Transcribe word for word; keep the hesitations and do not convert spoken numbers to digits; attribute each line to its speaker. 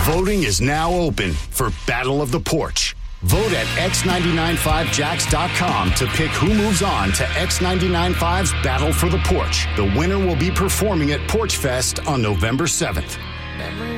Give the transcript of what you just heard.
Speaker 1: Voting is now open for Battle of the Porch. Vote at x nine nine five jacks dot com to pick who moves on to X ninety-nine point five's Battle for the Porch. The winner will be performing at Porch Fest on November seventh.